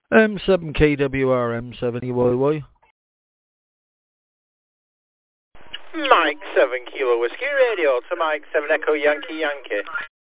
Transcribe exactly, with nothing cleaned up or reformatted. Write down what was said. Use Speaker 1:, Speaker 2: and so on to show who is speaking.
Speaker 1: M seven K W R M seven E Y Y.
Speaker 2: Mike seven Kilo Whiskey Radio to Mike seven Echo Yankee Yankee.